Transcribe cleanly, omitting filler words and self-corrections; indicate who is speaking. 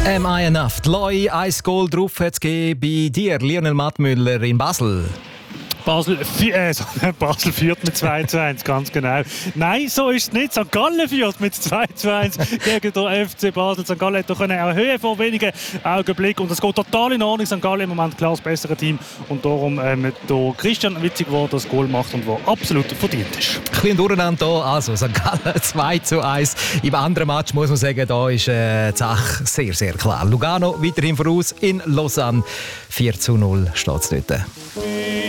Speaker 1: Am I enough? Die Loi, 1 Goal drauf hat es bei dir, Lionel Mattmüller in Basel.
Speaker 2: Basel führt mit 2:1, ganz genau. Nein, so ist es nicht. St. Gallen führt mit 2:1 gegen den FC Basel. St. Gallen hat doch erhöhen vor wenigen Augenblicken. Und es geht total in Ordnung. St. Gallen im Moment klar das bessere Team. Und darum der Christian Witzig, der das Goal macht und der absolut verdient ist.
Speaker 1: Ein bisschen durcheinander hier. Also St. Gallen 2:1. Im anderen Match muss man sagen, da ist die Sache sehr, sehr klar. Lugano weiterhin voraus in Lausanne. 4:0 steht es dort.